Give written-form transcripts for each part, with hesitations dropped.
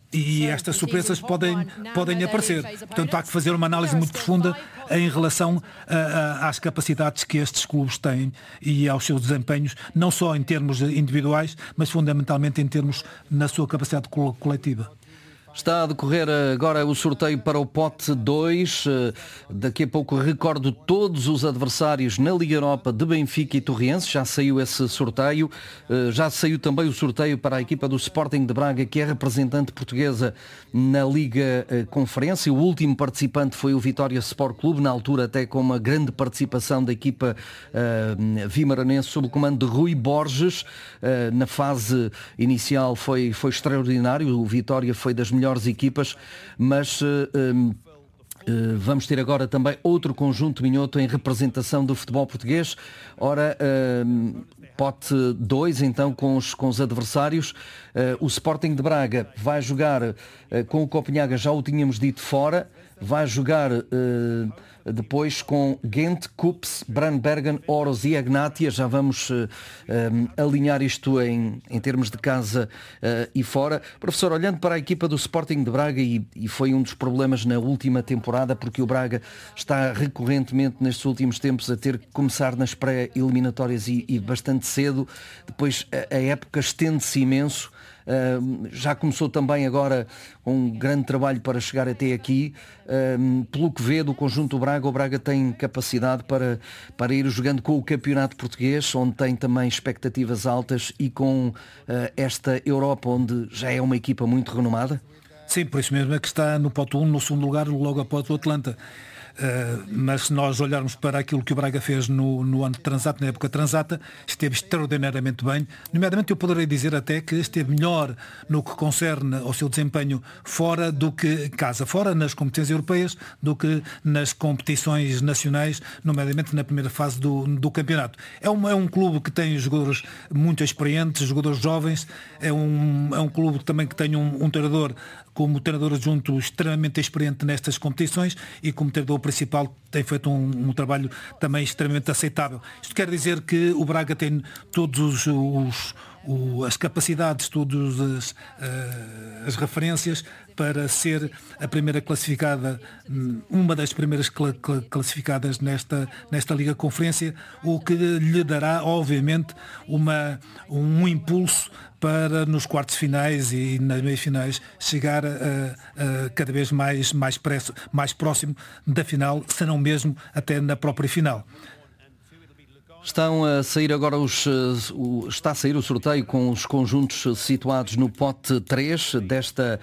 e estas surpresas podem aparecer. Portanto, há que fazer uma análise muito profunda em relação às capacidades que estes clubes têm e aos seus desempenhos, não só em termos individuais, mas fundamentalmente em termos na sua capacidade coletiva. Está a decorrer agora o sorteio para o pote 2. Daqui a pouco recordo todos os adversários na Liga Europa de Benfica e Torriense. Já saiu esse sorteio. Já saiu também o sorteio para a equipa do Sporting de Braga, que é representante portuguesa na Liga Conferência. O último participante foi o Vitória Sport Clube, na altura até com uma grande participação da equipa vimaranense sob o comando de Rui Borges. Na fase inicial foi extraordinário. O Vitória foi das melhores equipas, mas vamos ter agora também outro conjunto minhoto em representação do futebol português. Ora, pote 2 então com os adversários. O Sporting de Braga vai jogar com o Copenhaga, já o tínhamos dito, fora. Vai jogar depois com Ghent, Kups, Brandbergen, Oros e Agnatia. Já vamos alinhar isto em termos de casa e fora. Professor, olhando para a equipa do Sporting de Braga, e foi um dos problemas na última temporada, porque o Braga está recorrentemente nestes últimos tempos a ter que começar nas pré-eliminatórias e bastante cedo. Depois a época estende-se imenso. Já começou também agora um grande trabalho para chegar até aqui. Pelo que vê do conjunto do Braga, o Braga tem capacidade para ir jogando com o campeonato português, onde tem também expectativas altas, e com esta Europa, onde já é uma equipa muito renomada? Sim, por isso mesmo é que está no pote 1, no segundo lugar, logo após o Atlanta. Mas se nós olharmos para aquilo que o Braga fez no ano transato, na época transata, esteve extraordinariamente bem. Nomeadamente, eu poderia dizer até que esteve melhor no que concerne ao seu desempenho fora do que casa, fora nas competições europeias, do que nas competições nacionais, nomeadamente na primeira fase do campeonato. É um clube que tem jogadores muito experientes, jogadores jovens, é um clube também que tem um treinador como treinador adjunto extremamente experiente nestas competições, e como treinador principal tem feito um trabalho também extremamente aceitável. Isto quer dizer que o Braga tem todos as capacidades, todas as referências para ser a primeira classificada, uma das primeiras classificadas nesta Liga Conferência, o que lhe dará, obviamente, um impulso para nos quartos finais e nas meias finais chegar cada vez mais próximo da final, se não mesmo até na própria final. Estão a sair agora está a sair o sorteio com os conjuntos situados no pote 3 desta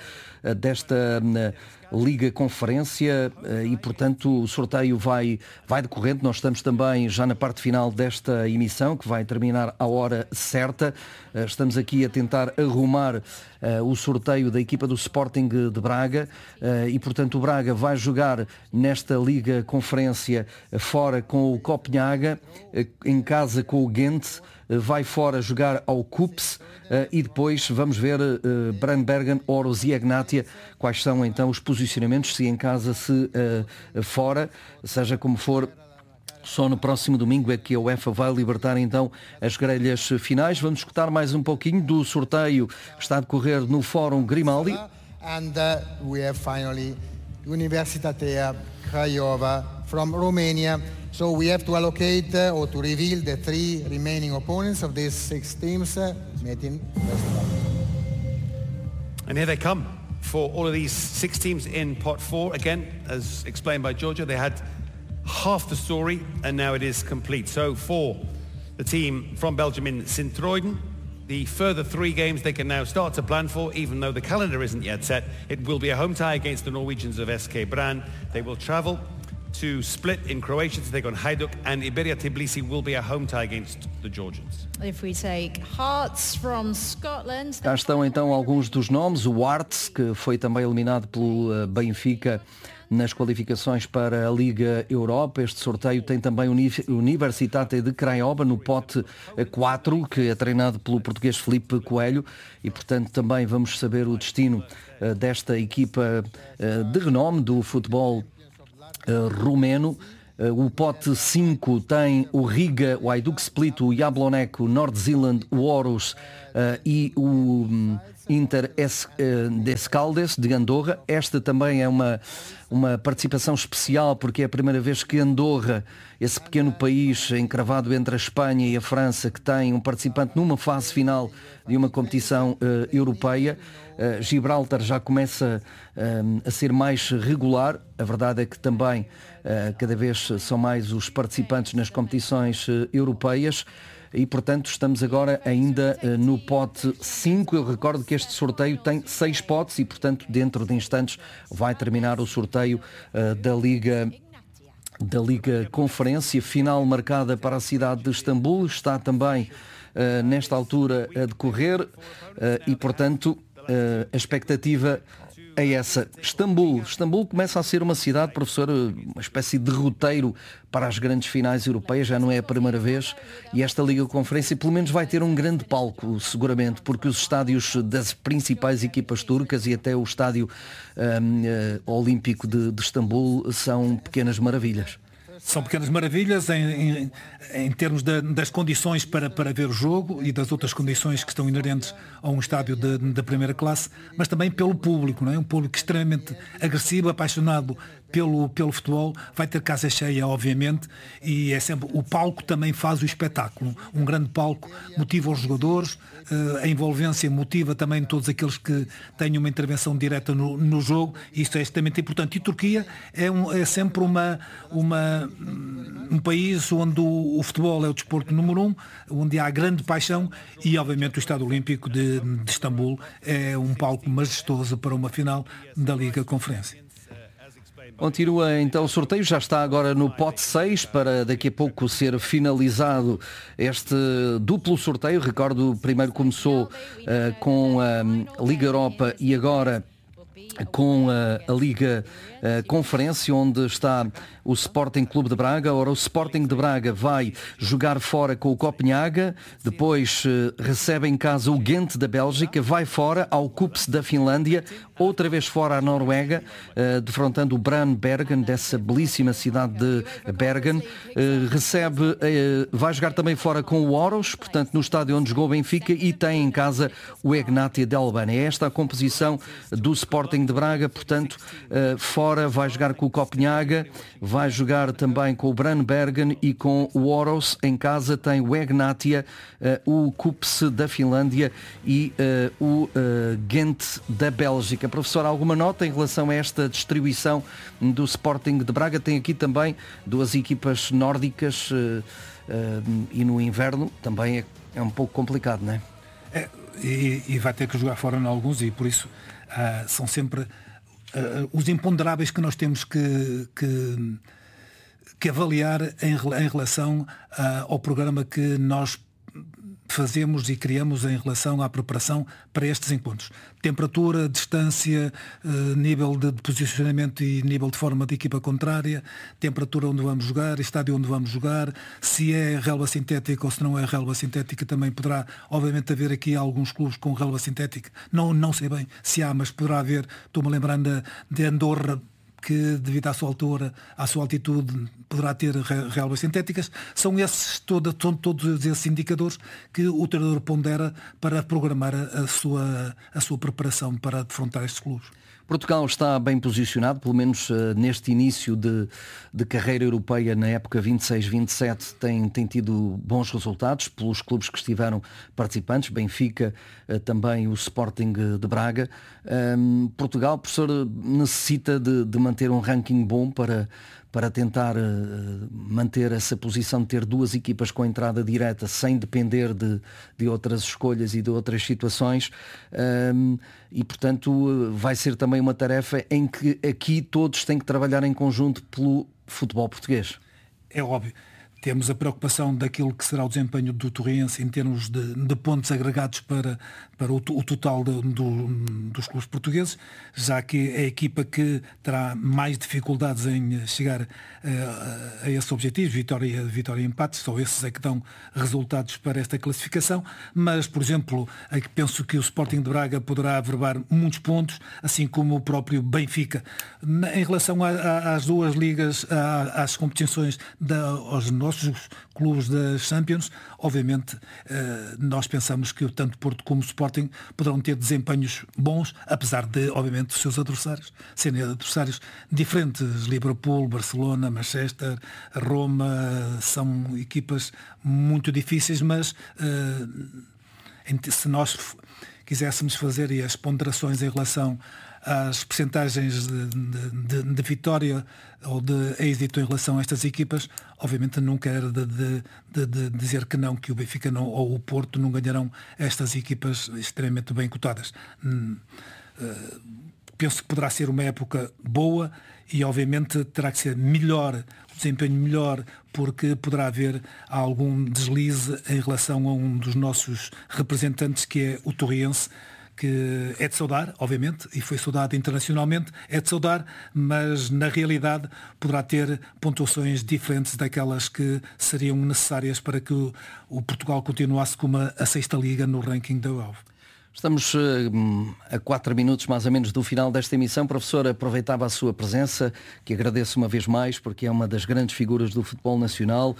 Liga Conferência, e portanto o sorteio vai decorrendo. Nós estamos também já na parte final desta emissão, que vai terminar à hora certa. Estamos aqui a tentar arrumar o sorteio da equipa do Sporting de Braga, e portanto o Braga vai jogar nesta Liga Conferência fora com o Copenhaga, em casa com o Ghent, vai fora jogar ao Kups, e depois vamos ver Brandbergen, Oros e Agnatia, quais são então os posicionamentos, se em casa, se fora. Seja como for, só no próximo domingo é que a UEFA vai libertar então as grelhas finais. Vamos escutar mais um pouquinho do sorteio que está a decorrer no Fórum Grimaldi. And we have finally Universitatea Craiova from Romania. So we have to allocate or to reveal the 3 remaining opponents of these 6 teams. Metin, and here they come for all of these 6 teams in pot 4. Again, as explained by Giorgio, they had half the story and now it is complete. So for the team from Belgium in Sint-Truiden, the further 3 games they can now start to plan for, even though the calendar isn't yet set. It will be a home tie against the Norwegians of SK Brann. They will travel to Split in Croatia to take on Hajduk, and Iberia Tbilisi will be a home tie against the Georgians. If we take Hearts from Scotland... Cá estão então alguns dos nomes. O Hearts, que foi também eliminado pelo Benfica nas qualificações para a Liga Europa. Este sorteio tem também o Universitate de Craiova no pote 4, que é treinado pelo português Filipe Coelho, e portanto também vamos saber o destino desta equipa de renome do futebol romeno. O pote 5 tem o Riga, o Hajduk Split, o Jablonec, o North Zealand, o Oros e o Inter das Caldes de Andorra. Esta também é uma participação especial porque é a primeira vez que Andorra, esse pequeno país encravado entre a Espanha e a França, que tem um participante numa fase final de uma competição europeia. Gibraltar já começa a ser mais regular. A verdade é que também cada vez são mais os participantes nas competições europeias. E, portanto, estamos agora ainda no pote 5. Eu recordo que este sorteio tem 6 potes e, portanto, dentro de instantes vai terminar o sorteio da Liga Conferência, final marcada para a cidade de Istambul. Está também, nesta altura, a decorrer e, portanto, a expectativa é essa. Istambul começa a ser uma cidade, professor, uma espécie de roteiro para as grandes finais europeias, já não é a primeira vez, e esta Liga Conferência pelo menos vai ter um grande palco, seguramente, porque os estádios das principais equipas turcas e até o estádio olímpico de Istambul são pequenas maravilhas. São pequenas maravilhas em termos das condições para ver o jogo e das outras condições que estão inerentes a um estádio da primeira classe, mas também pelo público, não é? Um público extremamente agressivo, apaixonado pelo futebol, vai ter casa cheia, obviamente, e é sempre o palco também faz o espetáculo. Um grande palco motiva os jogadores, a envolvência motiva também todos aqueles que têm uma intervenção direta no jogo, e isto é extremamente importante. E Turquia é sempre um país onde o futebol é o desporto número 1, onde há grande paixão, e obviamente o Estádio Olímpico de Istambul é um palco majestoso para uma final da Liga Conferência. Continua então o sorteio, já está agora no pote 6 para daqui a pouco ser finalizado este duplo sorteio. Recordo, primeiro começou com a Liga Europa e agora com a Liga Conferência, onde está o Sporting Clube de Braga. Ora, o Sporting de Braga vai jogar fora com o Copenhaga, depois recebe em casa o Ghent da Bélgica, vai fora ao Kups da Finlândia, outra vez fora à Noruega, defrontando o Brann Bergen, dessa belíssima cidade de Bergen. Vai jogar também fora com o Oros, portanto no estádio onde jogou o Benfica, e tem em casa o Egnatia de Albânia. É esta a composição do Sporting de Braga, portanto fora vai jogar com o Copenhaga, vai jogar também com o Brann Bergen e com o Oros. Em casa tem o Egnatia, o Kups da Finlândia e o Ghent da Bélgica. Professor, alguma nota em relação a esta distribuição do Sporting de Braga? Tem aqui também duas equipas nórdicas e no inverno também é um pouco complicado, não é? E vai ter que jogar fora em alguns, e por isso são sempre os imponderáveis que nós temos que avaliar em relação ao programa que nós fazemos e criamos em relação à preparação para estes encontros. Temperatura, distância, nível de posicionamento e nível de forma de equipa contrária, temperatura onde vamos jogar, estádio onde vamos jogar, se é relva sintética ou se não é relva sintética. Também poderá, obviamente, haver aqui alguns clubes com relva sintética. Não sei bem se há, mas poderá haver. Estou-me lembrando de Andorra, que devido à sua altura, à sua altitude, poderá ter relvas sintéticas. São todos esses indicadores que o treinador pondera para programar a sua preparação para defrontar estes clubes. Portugal está bem posicionado, pelo menos neste início de carreira europeia na época 26-27, tem tido bons resultados pelos clubes que estiveram participantes, Benfica, também o Sporting de Braga. Portugal, professor, necessita de manter um ranking bom para tentar manter essa posição de ter duas equipas com entrada direta sem depender de outras escolhas e de outras situações, e portanto vai ser também uma tarefa em que aqui todos têm que trabalhar em conjunto pelo futebol português. É óbvio. Temos a preocupação daquilo que será o desempenho do Torriense em termos de pontos agregados para o total dos clubes portugueses, já que é a equipa que terá mais dificuldades em chegar a esses objetivos, vitória e empate. Só esses é que dão resultados para esta classificação. Mas, por exemplo, penso que o Sporting de Braga poderá averbar muitos pontos, assim como o próprio Benfica. Em relação às duas ligas, às competições aos nossos nossos clubes da Champions, obviamente nós pensamos que tanto Porto como Sporting poderão ter desempenhos bons, apesar de, obviamente, os seus adversários serem adversários diferentes. Liverpool, Barcelona, Manchester, Roma, são equipas muito difíceis, mas se nós quiséssemos fazer as ponderações em relação às percentagens de vitória ou de êxito em relação a estas equipas, obviamente não quero de dizer que não, que o Benfica não, ou o Porto não ganharão estas equipas extremamente bem cotadas. Penso que poderá ser uma época boa e obviamente terá que ser melhor, desempenho melhor, porque poderá haver algum deslize em relação a um dos nossos representantes, que é o Torriense, que é de saudar, obviamente, e foi saudado internacionalmente, é de saudar, mas na realidade poderá ter pontuações diferentes daquelas que seriam necessárias para que o Portugal continuasse como a 6ª liga no ranking da UEFA. Estamos a 4 minutos mais ou menos do final desta emissão. Professor, aproveitava a sua presença, que agradeço uma vez mais, porque é uma das grandes figuras do futebol nacional,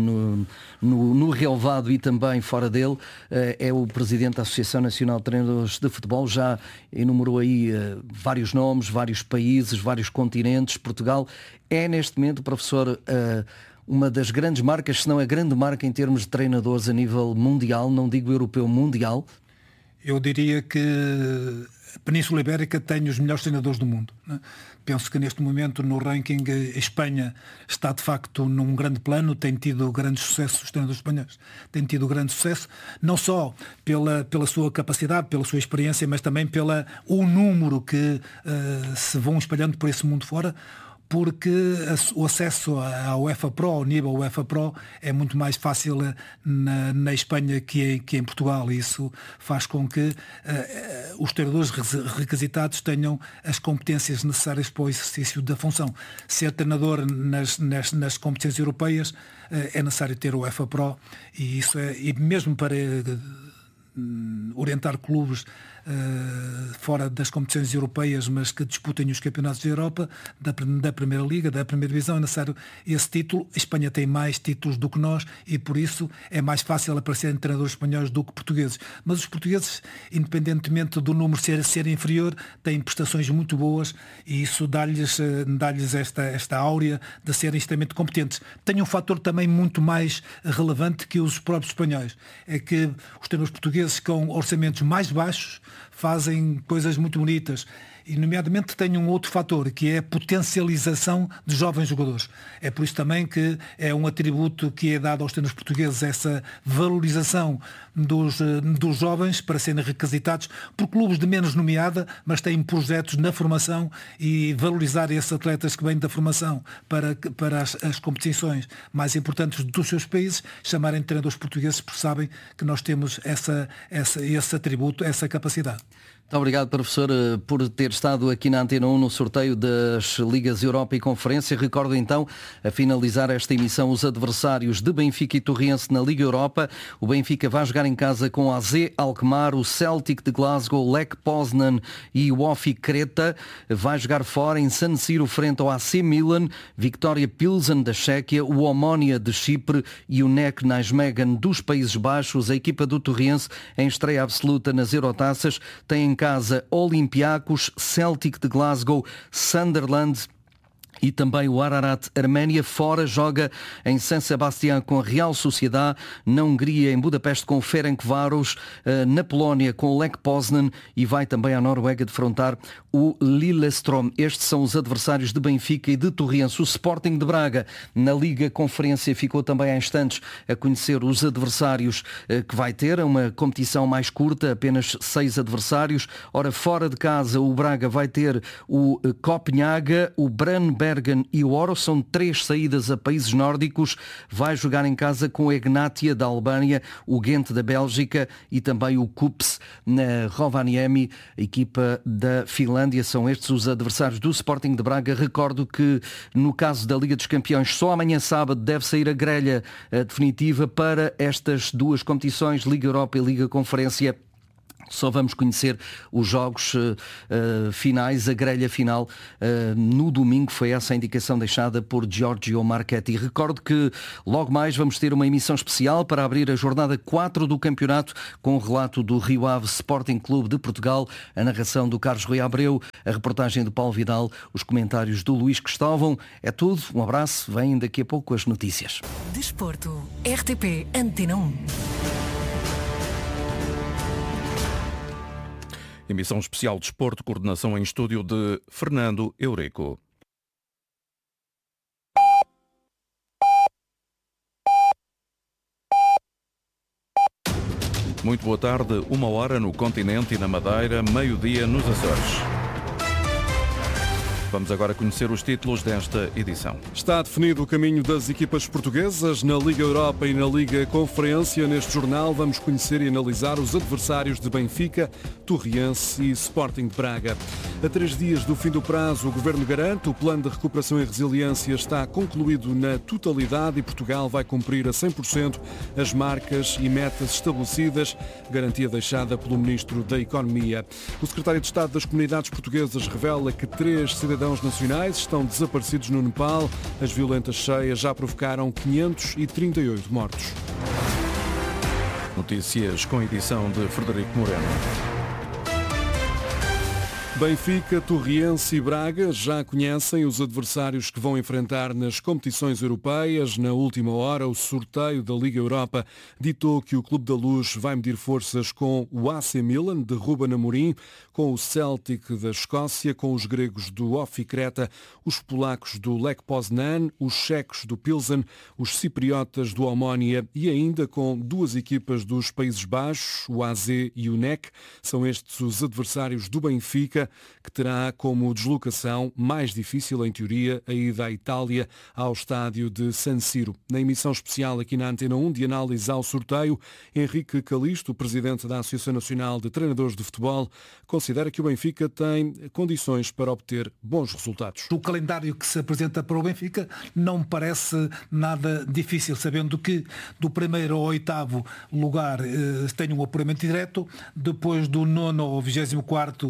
no relevado e também fora dele. É o presidente da Associação Nacional de Treinadores de Futebol, já enumerou aí vários nomes, vários países, vários continentes. Portugal é neste momento, professor, uma das grandes marcas, se não a grande marca em termos de treinadores a nível mundial, não digo europeu, mundial. Eu diria que a Península Ibérica tem os melhores treinadores do mundo, né? Penso que neste momento no ranking a Espanha está de facto num grande plano, tem tido grande sucesso, os treinadores espanhóis têm tido grande sucesso, não só pela sua capacidade, pela sua experiência, mas também o número que se vão espalhando por esse mundo fora, porque o acesso ao UEFA Pro, ao nível UEFA Pro, é muito mais fácil na Espanha que em Portugal. E isso faz com que os treinadores requisitados tenham as competências necessárias para o exercício da função. Ser treinador nas competências europeias é necessário ter o UEFA Pro, e isso e mesmo para orientar clubes fora das competições europeias, mas que disputem os campeonatos da Europa, da Primeira Liga, da Primeira Divisão, é necessário esse título. A Espanha tem mais títulos do que nós e por isso é mais fácil aparecerem treinadores espanhóis do que portugueses. Mas os portugueses, independentemente do número ser inferior, têm prestações muito boas e isso dá-lhes esta áurea de serem extremamente competentes. Tem um fator também muito mais relevante que os próprios espanhóis, é que os treinadores portugueses com orçamentos mais baixos fazem coisas muito bonitas. E, nomeadamente, tem um outro fator, que é a potencialização de jovens jogadores. É por isso também que é um atributo que é dado aos treinadores portugueses, essa valorização dos jovens para serem requisitados por clubes de menos nomeada, mas têm projetos na formação, e valorizar esses atletas que vêm da formação para as competições mais importantes dos seus países, chamarem de treinadores portugueses, porque sabem que nós temos esse atributo, essa capacidade. Muito obrigado, professor, por ter estado aqui na Antena 1 no sorteio das Ligas Europa e Conferência. Recordo então, a finalizar esta emissão, os adversários de Benfica e Torriense na Liga Europa. O Benfica vai jogar em casa com AZ Alkmaar, o Celtic de Glasgow, Lech Poznan e o OFI Creta. Vai jogar fora em San Siro frente ao AC Milan, Victoria Pilsen da Chequia, o Omonia de Chipre e o NEC Nijmegen dos Países Baixos. A equipa do Torriense, em estreia absoluta nas Eurotaças, tem em casa Olympiacos, Celtic de Glasgow, Sunderland e também o Ararat Arménia. Fora joga em San Sebastián com a Real Sociedade, na Hungria em Budapeste com o Ferencváros, na Polónia com o Lech Poznan e vai também à Noruega defrontar o Lillestrøm. Estes são os adversários de Benfica e de Torriense. O Sporting de Braga na Liga Conferência ficou também há instantes a conhecer os adversários que vai ter, uma competição mais curta, apenas 6 adversários. Ora, fora de casa o Braga vai ter o Copenhaga, o Brandenburg e o Oro, são 3 saídas a países nórdicos. Vai jogar em casa com o Egnatia da Albânia, o Ghent da Bélgica e também o Kups na Rovaniemi, equipa da Finlândia. São estes os adversários do Sporting de Braga. Recordo que no caso da Liga dos Campeões, só amanhã sábado deve sair a grelha definitiva para estas duas competições, Liga Europa e Liga Conferência. Só vamos conhecer os jogos finais, a grelha final, no domingo. Foi essa a indicação deixada por Giorgio Marchetti. Recordo que logo mais vamos ter uma emissão especial para abrir a jornada 4 do campeonato, com o relato do Rio Ave Sporting Clube de Portugal, a narração do Carlos Rui Abreu, a reportagem do Paulo Vidal, os comentários do Luís Cristóvão. É tudo, um abraço, vêm daqui a pouco as notícias. Desporto, RTP Antena 1. Emissão especial de Desporto, coordenação em estúdio de Fernando Eurico. Muito boa tarde, 1h no continente e na Madeira, meio-dia nos Açores. Vamos agora conhecer os títulos desta edição. Está definido o caminho das equipas portuguesas na Liga Europa e na Liga Conferência. Neste jornal vamos conhecer e analisar os adversários de Benfica, Torriense e Sporting de Braga. A 3 dias do fim do prazo, o Governo garante o plano de recuperação e resiliência está concluído na totalidade e Portugal vai cumprir a 100% as marcas e metas estabelecidas, garantia deixada pelo Ministro da Economia. O Secretário de Estado das Comunidades Portuguesas revela que 3 cidadãos nacionais estão desaparecidos no Nepal. As violentas cheias já provocaram 538 mortos. Notícias com edição de Frederico Moreno. Benfica, Torriense e Braga já conhecem os adversários que vão enfrentar nas competições europeias. Na última hora, o sorteio da Liga Europa ditou que o Clube da Luz vai medir forças com o AC Milan, de Ruben Amorim, com o Celtic da Escócia, com os gregos do OFI Creta, os polacos do Lech Poznan, os checos do Pilsen, os cipriotas do Omonia e ainda com 2 equipas dos Países Baixos, o AZ e o NEC. São estes os adversários do Benfica, que terá como deslocação mais difícil, em teoria, a ida à Itália ao estádio de San Siro. Na emissão especial aqui na Antena 1 de análise ao sorteio, Henrique Calisto, presidente da Associação Nacional de Treinadores de Futebol, considera que o Benfica tem condições para obter bons resultados. O calendário que se apresenta para o Benfica não me parece nada difícil, sabendo que do 1º ao 8º lugar tem um apuramento direto, depois do 9º ao 24º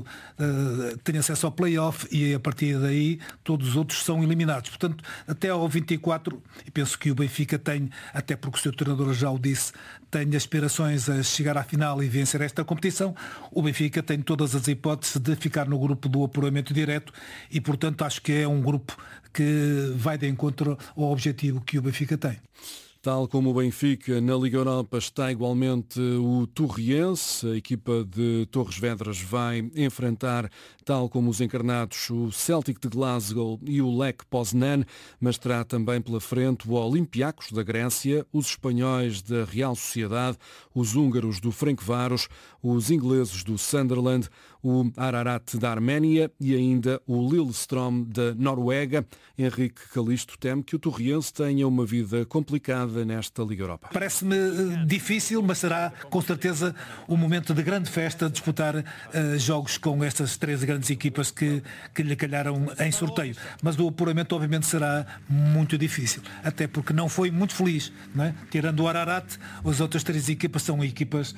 tem acesso ao play-off e a partir daí todos os outros são eliminados. Portanto, até ao 24, e penso que o Benfica tem, até porque o seu treinador já o disse, tem aspirações a chegar à final e vencer esta competição, o Benfica tem todas as hipóteses de ficar no grupo do apuramento direto e, portanto, acho que é um grupo que vai de encontro ao objetivo que o Benfica tem. Tal como o Benfica, na Liga Europa está igualmente o Torriense. A equipa de Torres Vedras vai enfrentar, tal como os encarnados, o Celtic de Glasgow e o Lech Poznan, mas terá também pela frente o Olympiacos da Grécia, os espanhóis da Real Sociedade, os húngaros do Ferencváros, os ingleses do Sunderland, o Ararat da Arménia e ainda o Lillestrøm da Noruega. Henrique Calisto teme que o Torriense tenha uma vida complicada nesta Liga Europa. Parece-me difícil, mas será com certeza um momento de grande festa disputar jogos com estas 3 grandes equipas que lhe calharam em sorteio. Mas o apuramento obviamente será muito difícil, até porque não foi muito feliz, não é? Tirando o Ararat, as outras 3 equipas são equipas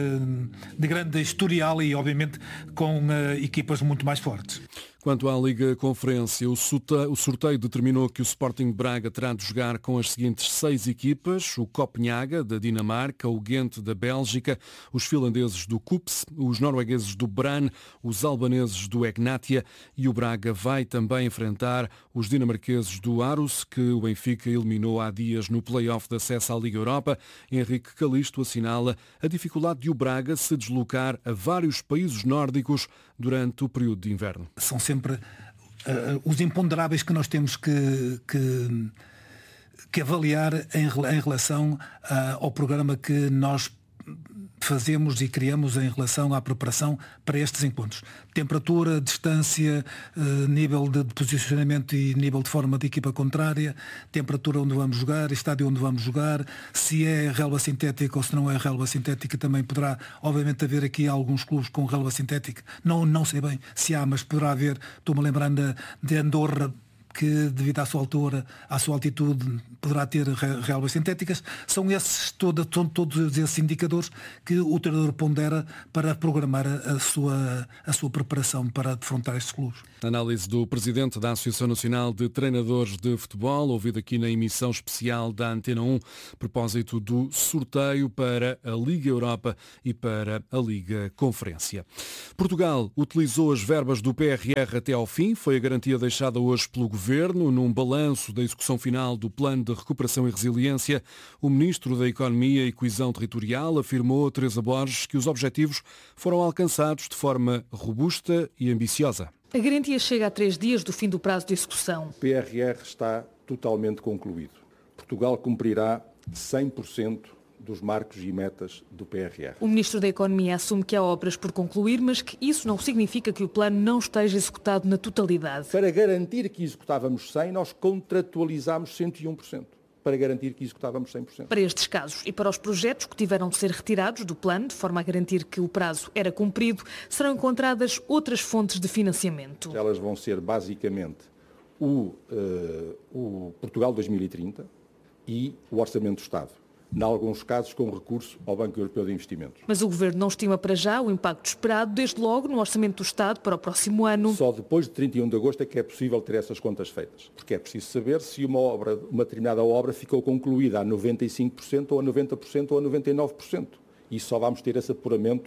de grande historial e obviamente com equipas muito mais fortes. Quanto à Liga Conferência, o sorteio determinou que o Sporting de Braga terá de jogar com as seguintes 6 equipas: o Copenhaga, da Dinamarca, o Ghent, da Bélgica, os finlandeses do KuPS, os noruegueses do Brann, os albaneses do Egnatia, e o Braga vai também enfrentar os dinamarqueses do Aarhus, que o Benfica eliminou há dias no play-off de acesso à Liga Europa. Henrique Calisto assinala a dificuldade de o Braga se deslocar a vários países nórdicos durante o período de inverno. São sempre os imponderáveis que nós temos que avaliar em relação ao programa que nós fazemos e criamos em relação à preparação para estes encontros. Temperatura, distância, nível de posicionamento e nível de forma de equipa contrária, temperatura onde vamos jogar, estádio onde vamos jogar, se é relva sintética ou se não é relva sintética, também poderá, obviamente, haver aqui alguns clubes com relva sintética. Não sei bem se há, mas poderá haver. Estou-me lembrando de Andorra, que devido à sua altura, à sua altitude, poderá ter relvas sintéticas. São todos esses indicadores que o treinador pondera para programar a sua preparação para defrontar estes clubes. Análise do presidente da Associação Nacional de Treinadores de Futebol, ouvido aqui na emissão especial da Antena 1, a propósito do sorteio para a Liga Europa e para a Liga Conferência. Portugal utilizou as verbas do PRR até ao fim, foi a garantia deixada hoje pelo Governo num balanço da execução final do Plano de Recuperação e Resiliência. O Ministro da Economia e Coesão Territorial afirmou a Teresa Borges que os objetivos foram alcançados de forma robusta e ambiciosa. A garantia chega a 3 dias do fim do prazo de execução. O PRR está totalmente concluído. Portugal cumprirá 100% dos marcos e metas do PRR. O Ministro da Economia assume que há obras por concluir, mas que isso não significa que o plano não esteja executado na totalidade. Para garantir que executávamos 100%, nós contratualizámos 101%. Para garantir que executávamos 100%. Para estes casos e para os projetos que tiveram de ser retirados do plano, de forma a garantir que o prazo era cumprido, serão encontradas outras fontes de financiamento. Elas vão ser basicamente o Portugal 2030 e o Orçamento do Estado. Em alguns casos com recurso ao Banco Europeu de Investimentos. Mas o Governo não estima para já o impacto esperado, desde logo no Orçamento do Estado para o próximo ano. Só depois de 31 de agosto é que é possível ter essas contas feitas. Porque é preciso saber se uma determinada obra ficou concluída a 95% ou a 90% ou a 99%. E só vamos ter esse apuramento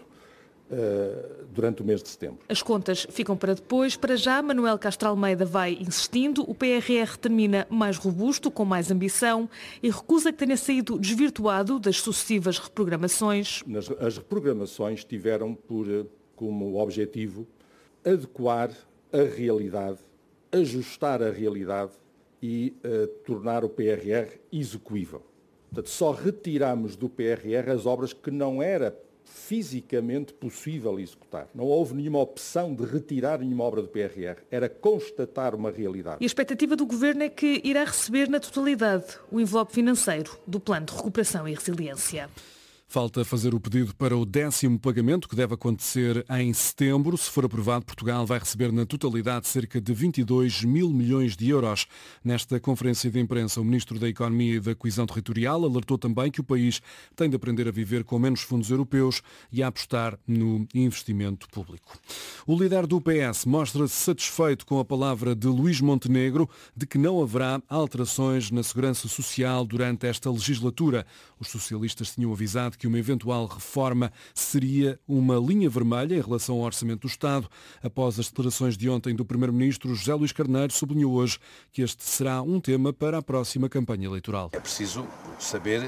durante o mês de setembro. As contas ficam para depois. Para já, Manuel Castro Almeida vai insistindo. O PRR termina mais robusto, com mais ambição e recusa que tenha saído desvirtuado das sucessivas reprogramações. As reprogramações tiveram como objetivo adequar a realidade, ajustar a realidade e tornar o PRR execuível. Portanto, só retiramos do PRR as obras que não era fisicamente possível executar. Não houve nenhuma opção de retirar nenhuma obra do PRR. Era constatar uma realidade. E a expectativa do Governo é que irá receber na totalidade o envelope financeiro do Plano de Recuperação e Resiliência. Falta fazer o pedido para o 10º pagamento, que deve acontecer em setembro. Se for aprovado, Portugal vai receber na totalidade cerca de 22 mil milhões de euros. Nesta conferência de imprensa, o Ministro da Economia e da Coesão Territorial alertou também que o país tem de aprender a viver com menos fundos europeus e a apostar no investimento público. O líder do PS mostra-se satisfeito com a palavra de Luís Montenegro de que não haverá alterações na segurança social durante esta legislatura. Os socialistas tinham avisado que uma eventual reforma seria uma linha vermelha em relação ao Orçamento do Estado. Após as declarações de ontem do Primeiro-Ministro, José Luís Carneiro sublinhou hoje que este será um tema para a próxima campanha eleitoral. É preciso saber,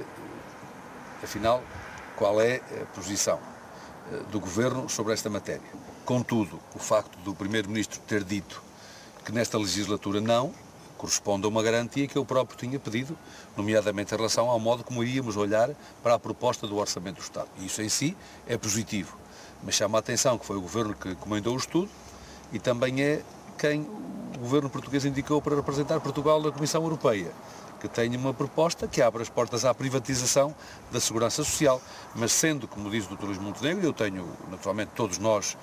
afinal, qual é a posição do Governo sobre esta matéria. Contudo, o facto do Primeiro-Ministro ter dito que nesta legislatura não corresponde a uma garantia que eu próprio tinha pedido, nomeadamente em relação ao modo como iríamos olhar para a proposta do Orçamento do Estado. E isso em si é positivo, mas chama a atenção que foi o Governo que comandou o estudo e também é quem o Governo português indicou para representar Portugal na Comissão Europeia, que tem uma proposta que abre as portas à privatização da segurança social, mas sendo, como diz o Dr. Luís Montenegro, eu tenho, naturalmente, todos nós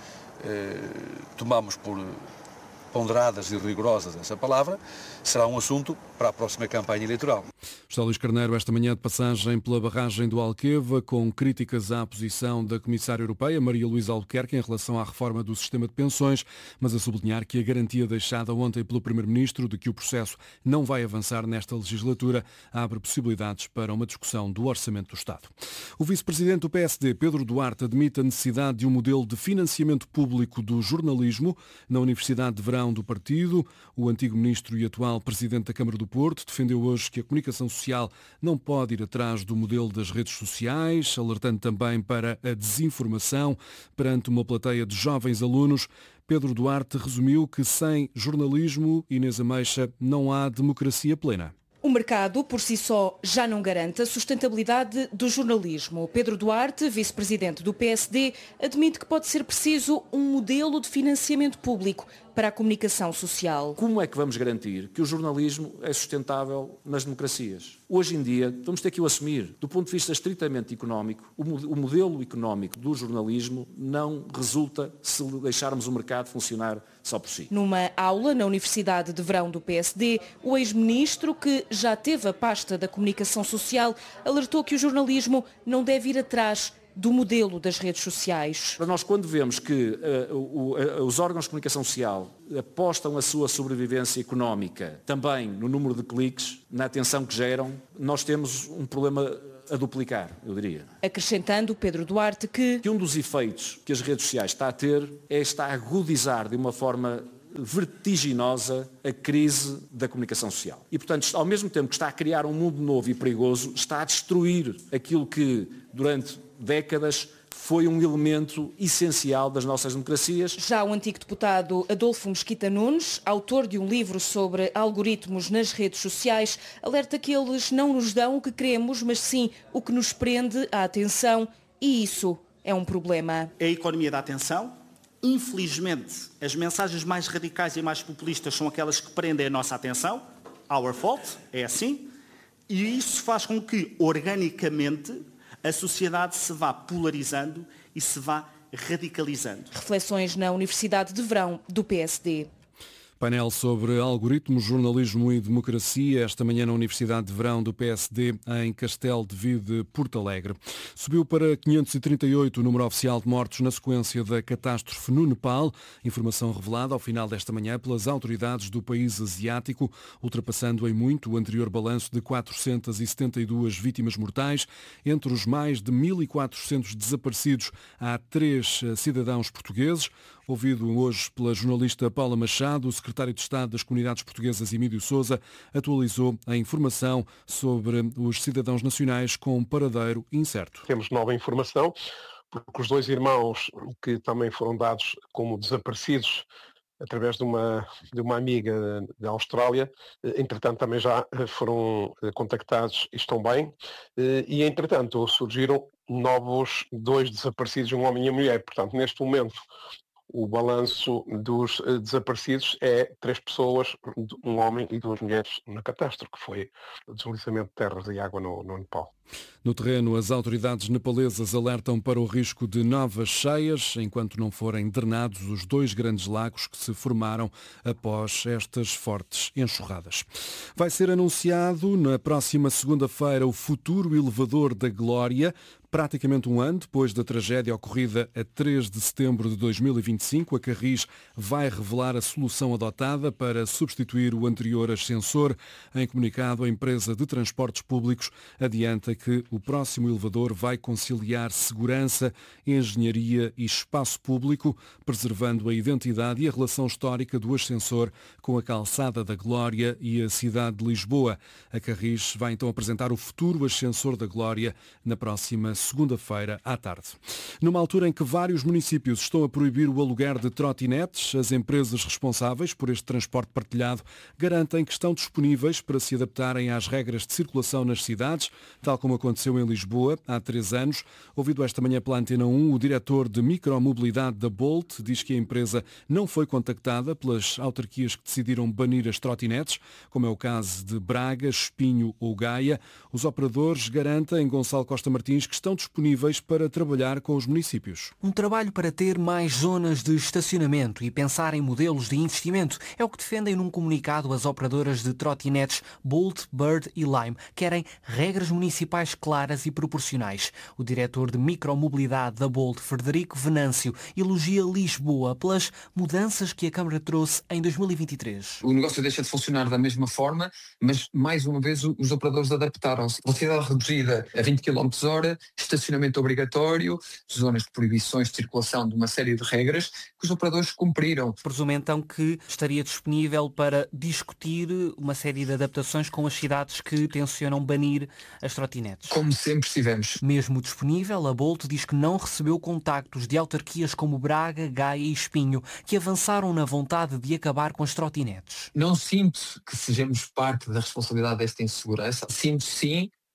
tomamos por ponderadas e rigorosas essa palavra, será um assunto para a próxima campanha eleitoral. José Luís Carneiro, esta manhã de passagem pela barragem do Alqueva, com críticas à posição da Comissária Europeia, Maria Luísa Albuquerque, em relação à reforma do sistema de pensões, mas a sublinhar que a garantia deixada ontem pelo Primeiro-Ministro de que o processo não vai avançar nesta legislatura abre possibilidades para uma discussão do Orçamento do Estado. O Vice-Presidente do PSD, Pedro Duarte, admite a necessidade de um modelo de financiamento público do jornalismo na Universidade de Verão do partido. O antigo Ministro e atual Presidente da Câmara do Porto defendeu hoje que a comunicação social não pode ir atrás do modelo das redes sociais, alertando também para a desinformação perante uma plateia de jovens alunos. Pedro Duarte resumiu que sem jornalismo, Inês Ameixa, não há democracia plena. O mercado, por si só, já não garante a sustentabilidade do jornalismo. Pedro Duarte, vice-presidente do PSD, admite que pode ser preciso um modelo de financiamento público para a comunicação social. Como é que vamos garantir que o jornalismo é sustentável nas democracias? Hoje em dia, vamos ter que o assumir. Do ponto de vista estritamente económico, o modelo económico do jornalismo não resulta se deixarmos o mercado funcionar só por si. Numa aula na Universidade de Verão do PSD, o ex-ministro, que já teve a pasta da comunicação social, alertou que o jornalismo não deve ir atrás do modelo das redes sociais. Para nós, quando vemos que os órgãos de comunicação social apostam a sua sobrevivência económica também no número de cliques, na atenção que geram, nós temos um problema a duplicar, eu diria. Acrescentando Pedro Duarte que um dos efeitos que as redes sociais está a agudizar de uma forma vertiginosa a crise da comunicação social. E, portanto, ao mesmo tempo que está a criar um mundo novo e perigoso, está a destruir aquilo que, durante décadas, foi um elemento essencial das nossas democracias. Já o antigo deputado Adolfo Mesquita Nunes, autor de um livro sobre algoritmos nas redes sociais, alerta que eles não nos dão o que queremos, mas sim o que nos prende a atenção, e isso é um problema. É a economia da atenção. Infelizmente, as mensagens mais radicais e mais populistas são aquelas que prendem a nossa atenção. Our fault, é assim. E isso faz com que, organicamente, a sociedade se vá polarizando e se vá radicalizando. Reflexões na Universidade de Verão do PSD. Painel sobre algoritmos, jornalismo e democracia, esta manhã na Universidade de Verão do PSD, em Castelo de Vide, Porto Alegre. Subiu para 538 o número oficial de mortos na sequência da catástrofe no Nepal, informação revelada ao final desta manhã pelas autoridades do país asiático, ultrapassando em muito o anterior balanço de 472 vítimas mortais. Entre os mais de 1.400 desaparecidos, há 3 cidadãos portugueses. Ouvido hoje pela jornalista Paula Machado, o secretário de Estado das Comunidades Portuguesas, Emílio Sousa, atualizou a informação sobre os cidadãos nacionais com paradeiro incerto. Temos nova informação, porque os 2 irmãos que também foram dados como desaparecidos através de uma amiga da Austrália, entretanto também já foram contactados e estão bem, e entretanto surgiram novos 2 desaparecidos, um homem e uma mulher. Portanto, neste momento, o balanço dos desaparecidos é 3 pessoas, um homem e 2 mulheres na catástrofe, que foi o deslizamento de terras e água no Nepal. No terreno, as autoridades nepalesas alertam para o risco de novas cheias, enquanto não forem drenados os 2 grandes lagos que se formaram após estas fortes enxurradas. Vai ser anunciado na próxima segunda-feira o futuro elevador da Glória, praticamente um ano depois da tragédia ocorrida a 3 de setembro de 2025. A Carris vai revelar a solução adotada para substituir o anterior ascensor. Em comunicado, a empresa de transportes públicos adianta que o próximo elevador vai conciliar segurança, engenharia e espaço público, preservando a identidade e a relação histórica do ascensor com a calçada da Glória e a cidade de Lisboa. A Carris vai então apresentar o futuro ascensor da Glória na próxima segunda-feira à tarde. Numa altura em que vários municípios estão a proibir o aluguer de trotinetes, as empresas responsáveis por este transporte partilhado garantem que estão disponíveis para se adaptarem às regras de circulação nas cidades, tal como aconteceu em Lisboa há 3 anos. Ouvido esta manhã pela Antena 1, o diretor de micromobilidade da Bolt diz que a empresa não foi contactada pelas autarquias que decidiram banir as trotinetes, como é o caso de Braga, Espinho ou Gaia. Os operadores garantem, Gonçalo Costa Martins, que estão disponíveis para trabalhar com os municípios. Um trabalho para ter mais zonas de estacionamento e pensar em modelos de investimento é o que defendem num comunicado as operadoras de trotinetes Bolt, Bird e Lime. Querem regras municipais claras e proporcionais. O diretor de micromobilidade da Bolt, Frederico Venâncio, elogia Lisboa pelas mudanças que a Câmara trouxe em 2023. O negócio deixa de funcionar da mesma forma, mas mais uma vez os operadores adaptaram-se. Velocidade reduzida a 20 km/h, estacionamento obrigatório, zonas de proibições de circulação de uma série de regras que os operadores cumpriram. Presumo então que estaria disponível para discutir uma série de adaptações com as cidades que tencionam banir as trotinetes. Como sempre estivemos. Mesmo disponível, a Bolt diz que não recebeu contactos de autarquias como Braga, Gaia e Espinho, que avançaram na vontade de acabar com as trotinetes. Não sinto que sejamos parte da responsabilidade desta insegurança. Sinto sim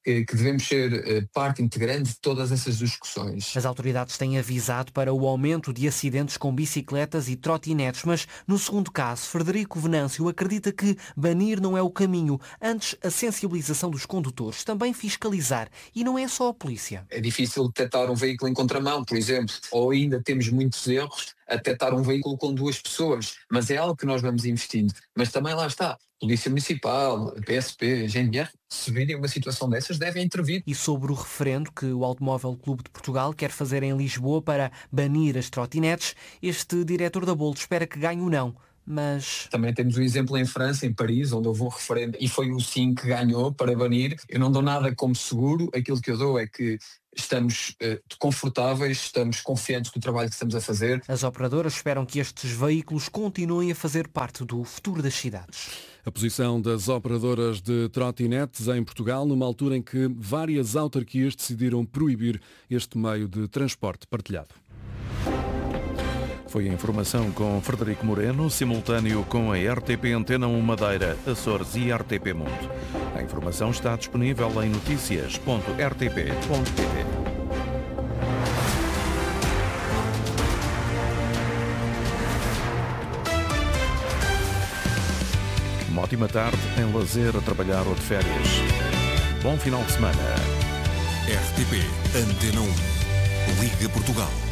que devemos ser parte integrante de todas essas discussões. As autoridades têm avisado para o aumento de acidentes com bicicletas e trotinetes, mas no segundo caso, Frederico Venâncio acredita que banir não é o caminho, antes a sensibilização dos condutores, também fiscalizar, e não é só a polícia. É difícil detectar um veículo em contramão, por exemplo, ou ainda temos muitos erros a detectar um veículo com 2 pessoas, mas é algo que nós vamos investindo. Mas também lá está, Polícia Municipal, PSP, GNR, se virem uma situação dessas, devem intervir. E sobre o referendo que o Automóvel Clube de Portugal quer fazer em Lisboa para banir as trotinetes, este diretor da Bolt espera que ganhe o não. Mas também temos um exemplo em França, em Paris, onde houve um referendo e foi o sim que ganhou para banir. Eu não dou nada como seguro, aquilo que eu dou é que estamos confortáveis, estamos confiantes do trabalho que estamos a fazer. As operadoras esperam que estes veículos continuem a fazer parte do futuro das cidades. A posição das operadoras de trotinetes em Portugal, numa altura em que várias autarquias decidiram proibir este meio de transporte partilhado. Foi a informação com Frederico Moreno, simultâneo com a RTP Antena 1 Madeira, Açores e RTP Mundo. A informação está disponível em noticias.rtp.pt. Uma ótima tarde em lazer, a trabalhar ou de férias. Bom final de semana. RTP Antena 1. Liga Portugal.